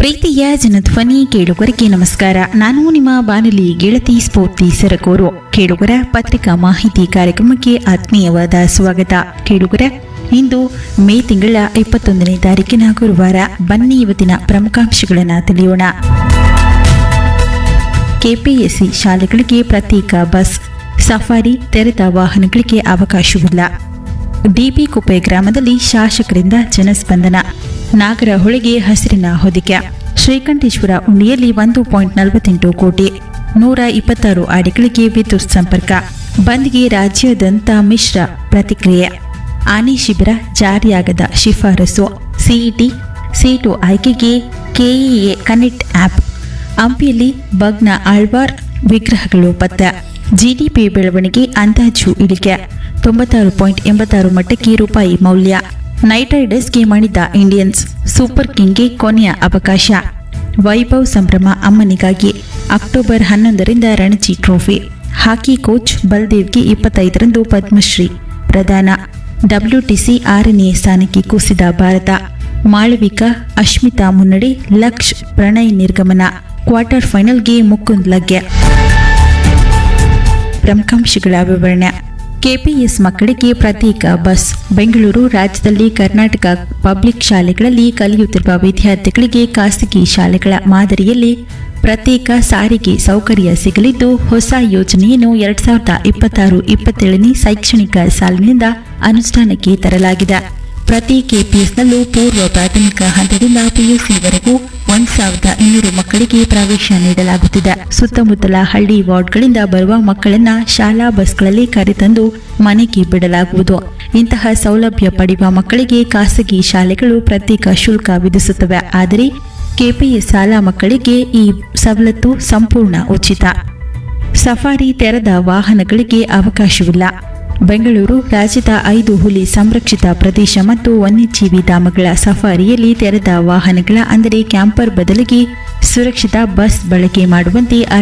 ಪ್ರೀತಿಯ ಜನಧ್ವನಿ ಕೇಳುಗರಿಗೆ ನಮಸ್ಕಾರ. ನಾನು ನಿಮ್ಮ ಬಾನುಲಿ ಗೆಳತಿ ಸ್ಫೂರ್ತಿ ಸರಗೂರು. ಕೇಳುಗರ ಪತ್ರಿಕಾ ಮಾಹಿತಿ ಕಾರ್ಯಕ್ರಮಕ್ಕೆ ಆತ್ಮೀಯವಾದ ಸ್ವಾಗತ. ಕೇಳುಗರ, ಇಂದು ಮೇ ತಿಂಗಳ 21ನೇ ತಾರೀಕಿನ ಗುರುವಾರ. ಬನ್ನಿ ಇವತ್ತಿನ ಪ್ರಮುಖಾಂಶಗಳನ್ನು ತಿಳಿಯೋಣ. ಕೆಪಿಎಸ್ಸಿ ಶಾಲೆಗಳಿಗೆ ಪ್ರತ್ಯೇಕ ಬಸ್, ಸಫಾರಿ ತೆರೆದ ವಾಹನಗಳಿಗೆ ಅವಕಾಶವಿಲ್ಲ. ಡಿಬಿ ಕುಪ್ಪೆ ಗ್ರಾಮದಲ್ಲಿ ಶಾಸಕರಿಂದ ಜನಸ್ಪಂದನ. ನಾಗರಹೊಳೆಗೆ ಹಸಿರಿನ ಹೊದಿಕೆ. ಶ್ರೀಕಂಠೇಶ್ವರ ಉಂಡಿಯಲ್ಲಿ 1.48 ಕೋಟಿ, 126 ಅಡಿಗಳಿಗೆ ವಿದ್ಯುತ್ ಸಂಪರ್ಕ. ಬಂದ್ಗೆ ರಾಜ್ಯಾದ್ಯಂತ ಮಿಶ್ರ ಪ್ರತಿಕ್ರಿಯೆ. ಆನೆ ಶಿಬಿರ ಜಾರಿಯಾಗದ ಶಿಫಾರಸು. ಸಿಇಟಿ ಸೀಟು ಆಯ್ಕೆಗೆ ಕೆಇಎ ಕನೆಕ್ಟ್ ಆ್ಯಪ್. ಹಂಪಿಯಲ್ಲಿ ಬಗ್ನ ಆಳ್ವಾರ್ ವಿಗ್ರಹಗಳು ಪತ್ತೆ. ಜಿಡಿಪಿ ಬೆಳವಣಿಗೆ ಅಂದಾಜು ಇಳಿಕೆ. 96.86 ಮಟ್ಟಕ್ಕೆ ರೂಪಾಯಿ ಮೌಲ್ಯ. Night ರೈಡರ್ಸ್ಗೆ ಮಣಿದ Indians. ಸೂಪರ್ ಕಿಂಗ್ಗೆ ಕೊನೆಯ ಅವಕಾಶ. ವೈಭವ್ ಸಂಭ್ರಮ ಅಮ್ಮನಿಗಾಗಿ. October 11ರಿಂದ Ranji trophy. ಹಾಕಿ ಕೋಚ್ ಬಲ್ದೇವ್ಗೆ 25ರಂದು ಪದ್ಮಶ್ರೀ ಪ್ರದಾನ. ಡಬ್ಲ್ಯೂಟಿಸಿ 6ನೇ ಸ್ಥಾನಕ್ಕೆ ಕುಸಿದ ಭಾರತ. ಮಾಳವಿಕಾ ಅಶ್ಮಿತಾ ಮುನ್ನಡೆ, ಲಕ್ಷ್ ಪ್ರಣಯ್ ನಿರ್ಗಮನ. ಕ್ವಾರ್ಟರ್ ಫೈನಲ್ಗೆ ಮುಕುಂದ್ ಲಗ್ಗೆ. ಪ್ರಮುಖಾಂಶಗಳ ವಿವರಣೆ. ಕೆಪಿಎಸ್ ಮಕ್ಕಳಿಗೆ ಪ್ರತ್ಯೇಕ ಬಸ್. ಬೆಂಗಳೂರು ರಾಜ್ಯದಲ್ಲಿ ಕರ್ನಾಟಕ ಪಬ್ಲಿಕ್ ಶಾಲೆಗಳಲ್ಲಿ ಕಲಿಯುತ್ತಿರುವ ವಿದ್ಯಾರ್ಥಿಗಳಿಗೆ ಖಾಸಗಿ ಶಾಲೆಗಳ ಮಾದರಿಯಲ್ಲಿ ಪ್ರತ್ಯೇಕ ಸಾರಿಗೆ ಸೌಕರ್ಯ ಸಿಗಲಿದ್ದು, ಹೊಸ ಯೋಜನೆಯನ್ನು 2026-27ನೇ ಶೈಕ್ಷಣಿಕ ಸಾಲಿನಿಂದ ಅನುಷ್ಠಾನಕ್ಕೆ ತರಲಾಗಿದೆ. ಪ್ರತಿ ಕೆಪಿಎಸ್ನಲ್ಲೂ ಪೂರ್ವ ಪ್ರಾಥಮಿಕ ಹಂತದಿಂದ ಪಿಯುಸಿವರೆಗೂ 1,200 ಮಕ್ಕಳಿಗೆ ಪ್ರವೇಶ ನೀಡಲಾಗುತ್ತಿದೆ. ಸುತ್ತಮುತ್ತಲ ಹಳ್ಳಿ ವಾರ್ಡ್ಗಳಿಂದ ಬರುವ ಮಕ್ಕಳನ್ನ ಶಾಲಾ ಬಸ್ಗಳಲ್ಲಿ ಕರೆತಂದು ಮನೆಗೆ ಬಿಡಲಾಗುವುದು. ಇಂತಹ ಸೌಲಭ್ಯ ಪಡೆಯುವ ಮಕ್ಕಳಿಗೆ ಖಾಸಗಿ ಶಾಲೆಗಳು ಪ್ರತ್ಯೇಕ ಶುಲ್ಕ ವಿಧಿಸುತ್ತವೆ. ಆದರೆ ಕೆಪಿಎಸ್ ಶಾಲಾ ಮಕ್ಕಳಿಗೆ ಈ ಸವಲತ್ತು ಸಂಪೂರ್ಣ ಉಚಿತ. ಸಫಾರಿ ತೆರೆದ ವಾಹನಗಳಿಗೆ ಅವಕಾಶವಿಲ್ಲ. ಬೆಂಗಳೂರು ರಾಜ್ಯದ 5 ಹುಲಿ ಸಂರಕ್ಷಿತ ಪ್ರದೇಶ ಮತ್ತು ವನ್ಯಜೀವಿ ಧಾಮಗಳ ಸಫಾರಿಯಲ್ಲಿ ತೆರೆದ ವಾಹನಗಳ ಅಂದರೆ ಕ್ಯಾಂಪರ್ ಬದಲಿಗೆ ಸುರಕ್ಷಿತ ಬಸ್ ಬಳಕೆ ಮಾಡುವಂತೆ